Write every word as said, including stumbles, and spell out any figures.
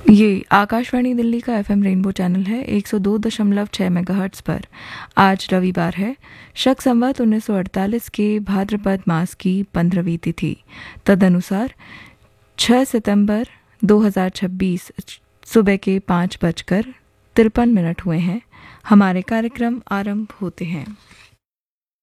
ये आकाशवाणी दिल्ली का FM rainbow channel है एक सौ दो दशमलव छह मेगाहर्ट्ज़ पर। आज रविवार है, शक संवत उन्नीस सौ अड़तालीस के भाद्रपद मास की पंद्रहवीं तिथि। तदनुसार छह सितंबर दो हज़ार छब्बीस सुबह के पाँच बजकर तिरपन मिनट हुए हैं। हमारे कार्यक्रम आरंभ होते हैं।